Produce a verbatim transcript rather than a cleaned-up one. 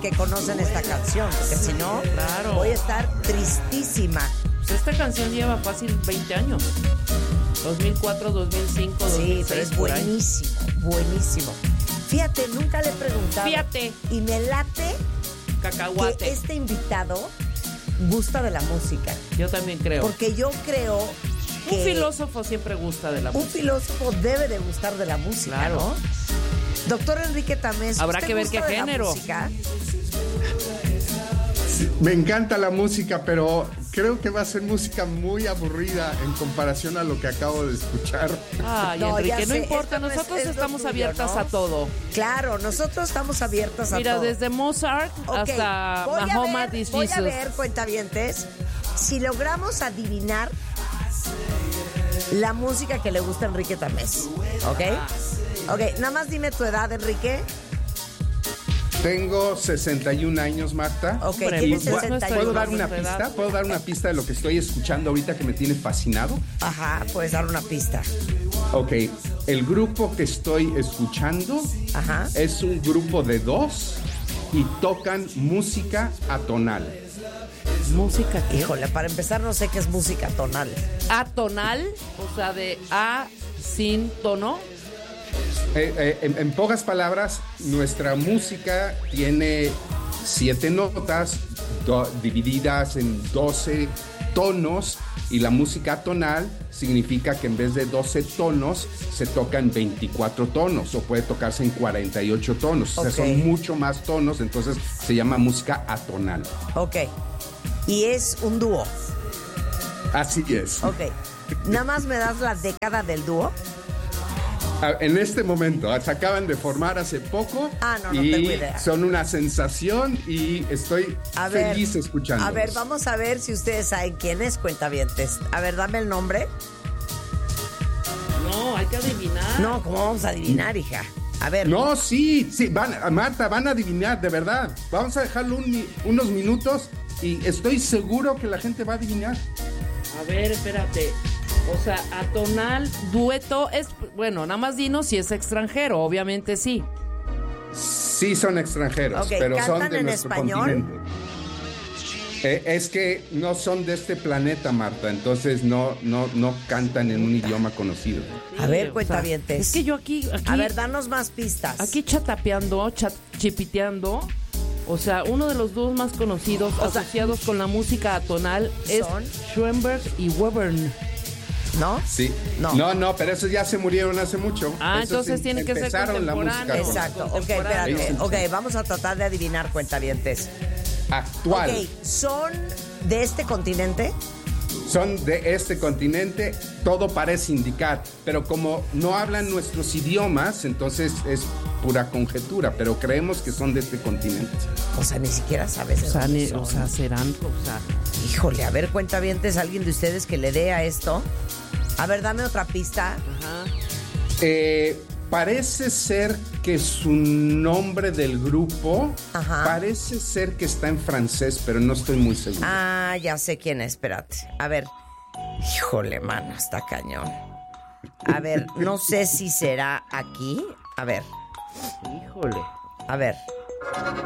que conocen esta canción, porque si no, claro. voy a estar tristísima. Pues esta canción lleva fácil veinte años. dos mil cuatro, dos mil cinco, dos mil seis. Sí, pero es por ahí. buenísimo, buenísimo. Fíjate, nunca le he preguntado. Fíjate. Y me late Cacahuate. que este invitado gusta de la música. Yo también creo. Porque yo creo que un filósofo siempre gusta de la un música. filósofo debe de gustar de la música, Claro. ¿no? Doctor Enrique Tamés, Habrá ¿usted que ver gusta qué de la género. música? Me encanta la música, pero creo que va a ser música muy aburrida en comparación a lo que acabo de escuchar. Ay, No, Enrique, ya no sé, importa, esto no es- nosotros es lo estamos tuyo, abiertas ¿no? a todo. Claro, nosotros estamos abiertas a Mira, todo. desde Mozart Ok, hasta voy Mahoma a ver, is voy a Jesus. ver, cuentavientes, si logramos adivinar la música que le gusta a Enrique Tamés, ¿ok? Ok, nada más dime tu edad, Enrique. Tengo sesenta y un años, Marta. Ok, Hombre, tienes pues, sesenta y uno. ¿Puedo dar una nuestra edad. pista? ¿Puedo dar una pista de lo que estoy escuchando ahorita que me tiene fascinado? Ajá, puedes dar una pista. Ok, el grupo que estoy escuchando Ajá. es un grupo de dos y tocan música atonal. Música ¿qué? Híjole, para empezar no sé qué es música tonal. Atonal, o sea, de A sin tono. Eh, eh, en, en pocas palabras, nuestra música tiene siete notas do- divididas en doce tonos y la música atonal significa que en vez de doce tonos se tocan veinticuatro tonos o puede tocarse en cuarenta y ocho tonos. O sea, Ok. son mucho más tonos, entonces se llama música atonal. Ok. Y es un dúo. Así es. Ok. Nada más me das la década del dúo. Ah, En este momento, se acaban de formar hace poco Ah, no, no y tengo idea. son una sensación y estoy A ver, feliz escuchando. A ver, vamos a ver si ustedes saben quién es, cuentavientes. A ver, dame el nombre. No, hay que adivinar. No, ¿cómo vamos a adivinar, hija? A ver. No, sí, sí, van, Marta, van a adivinar, de verdad. Vamos a dejarlo un mi- unos minutos y estoy seguro que la gente va a adivinar. A ver, espérate. O sea, atonal, dueto, es, bueno, nada más dinos si es extranjero, obviamente sí. Sí son extranjeros, Ok, pero son ¿cantan de en nuestro español? continente. Eh, es que no son de este planeta, Marta, entonces no, no, no cantan en un idioma conocido. A ver, Sí, o sea, cuentavientes. es que yo aquí, aquí, A ver, danos más pistas. aquí chatapeando, chat, chipiteando, o sea, uno de los dos más conocidos O sea, asociados con la música atonal es ¿son? Schoenberg y Webern. ¿No? Sí. No. No, no, pero esos ya se murieron hace mucho. Ah, Esos entonces em- tiene que ser empezaron la música contemporáneo. atonal. Exacto. Ok, Contemporáneo. espérate. Ok, vamos a tratar de adivinar, cuentavientes. Actual. Ok, ¿son de este continente? Son de este continente, todo parece indicar, pero como no hablan nuestros idiomas, entonces es pura conjetura, pero creemos que son de este continente. O sea, ni siquiera sabes de O sea, dónde ni- son. o sea, serán, o sea, Híjole, a ver, cuentavientes, alguien de ustedes que le dé a esto. A ver, dame otra pista. ajá. Eh, parece ser que su nombre del grupo, Ajá. parece ser que está en francés, pero no estoy muy seguro. Ah, ya sé quién es, espérate. A ver. Híjole, mano, está cañón. A ver, no sé si será aquí. A ver, Híjole. a ver.